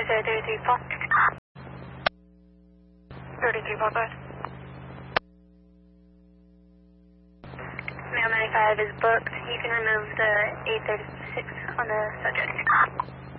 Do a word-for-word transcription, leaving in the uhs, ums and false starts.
zero three three four. thirty-three four, bud. Mail ninety-five is booked. You can remove the eight thirty-six on the subject.